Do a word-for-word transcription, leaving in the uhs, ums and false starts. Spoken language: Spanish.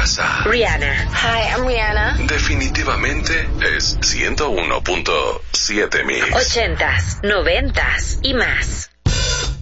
casa. Rihanna. Hi, I'm Rihanna. Definitivamente es ciento uno punto siete Mix. Ochentas, noventas y más.